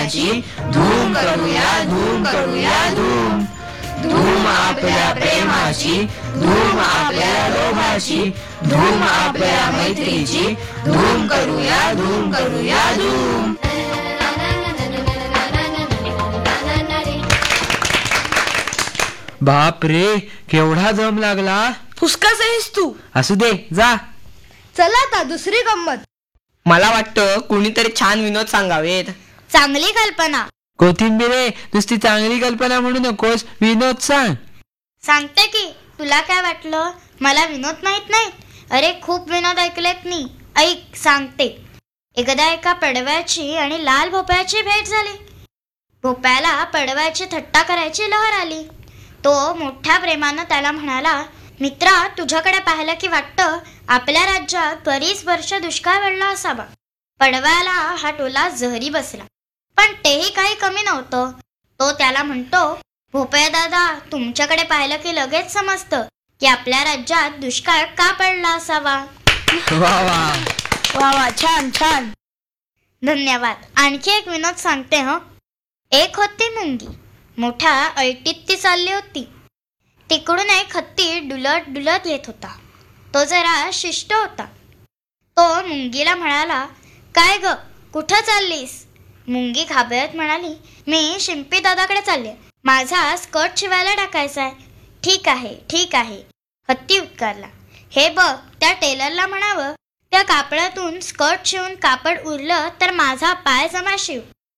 प्रेमाची, धूम करूया धूम करूया धूम. धूम आपल्या प्रेमाची, धूम आपल्या लोभाची, धूम आपल्या मैत्रीची, धूम करूया धूम. बाप रे, केवढा दम लागला. फुसकाच आहेस तू. असू दे, जा. चला आता दुसरी गंमत. मला वाटतं कुणीतरी छान विनोद सांगावेत. चांगली कल्पना. कोथिंबिरे, नुसती चांगली कल्पना म्हणू नकोस, विनोद सांग. सांगते की. तुला काय वाटलं मला विनोद माहित नाही? अरे खूप विनोद ऐकलेत मी. ऐक सांगते. एकदा एका पडव्याची आणि लाल भोपळ्याची भेट झाली. भोपळ्याला पडव्याची थट्टा करायची लहर आली. तो मोठ्या प्रेमानं त्याला म्हणाला, मित्रा, तुझ्याकडे पाहिलं की वाटतं आपल्या राज्यात बरीच वर्ष दुष्काळ पडला असावा. पडव्याला हा टोला जहरी बसला, पण तेही काही कमी नव्हतं. तो त्याला म्हणतो, भोपळ्या दादा, तुमच्याकडे पाहिलं की लगेच समजतं की आपल्या राज्यात दुष्काळ का पडला असावा. वा वा वा वा, छान छान. धन्यवाद. आणखी एक विनोद सांगते हं. एक होती मुंगी. मोठ्या ऐटीत ती चालली होती. तिकडून एक हत्ती डुलत डुलत येत होता. तो जरा शिष्ट होता. तो मुंगीला म्हणाला, काय ग, कुठं चाललीस? मुंगी घाबरत म्हणाली, मी शिंपी दादाकडे चालले, माझा स्कर्ट शिवायला टाकायचा आहे. ठीक आहे ठीक आहे. हत्ती उत्कारला, हे बघ, त्या टेलरला म्हणावं त्या कापडातून स्कर्ट शिवून कापड उरलं तर माझा पायजमा शिव.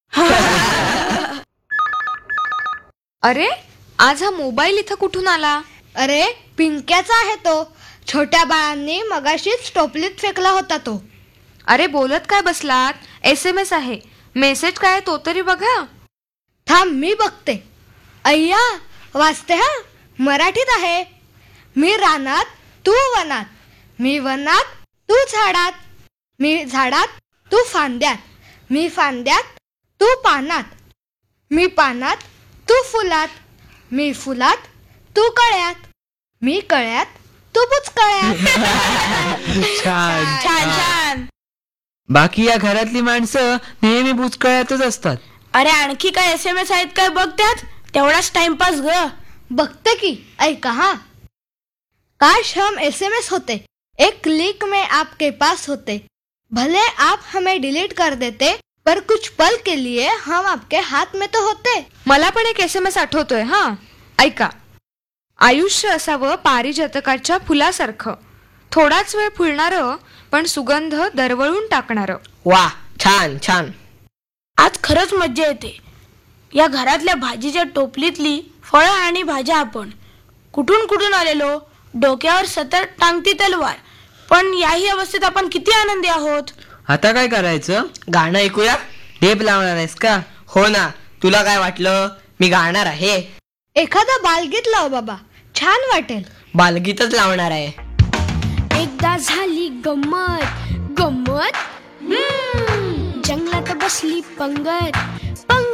अरे, आज हा मोबाईल इथं कुठून आला? अरे पिंक्याचा आहे तो. छोट्या बाळांनी मगाशीच टोपलीत फेकला होता तो. अरे बोलत काय बसलात? SMS आहे. मेसेज काय तो तरी बघा. थांब मी बघते. अय्या, वाचते हा. मराठीत आहे. मी रानात तू वनात, मी वनात तू झाडात, मी झाडात तू फांद्यात, मी फांद्यात तू पानात, मी पानात तू फुलात, मी फुलात तू कळ्यात, मी कळ्यात तू बुचकळ्यात. छान छान छान. बाकी या घरातली माणसं नेहमी बुचकळ्यातच असतात. अरे आणखी काय SMS आहेत काय बघ त्यात. तेवढाच टाइमपास ग. बघते की. ऐका हा. काश हम SMS होते, एक क्लिक में आपके पास होते, भले आप हमें डिलीट कर देते, पर कुछ पल के लिए हम आपके हाथ में तो होते. मला पण एक SMS आठवतोय हा. ऐका. आयुष्य असावं पारिजातकाच्या फुलासारखं, थोडाच वेळ फुलणारं पण सुगंध दरवळून टाकणारं. वा, छान छान. आज खरंच मज्जा येते. या घरातल्या भाजीच्या टोपलीतली फळं आणि भाज्या आपण कुठून कुठून आलेलो, डोक्यावर सतत टांगती तलवार, पण याही अवस्थेत आपण किती आनंदी आहोत. आता काय करायचं? गाणं ऐकूया. टेप लावणार आहेस का? हो ना, तुला काय वाटलं मी गाणार आहे? एखादा बालगीत लाव बाबा, छान वाटेल. बालगीतच लावणार आहे. एकदा झाली गंमत गंमत, जंगलात बसली पंगत,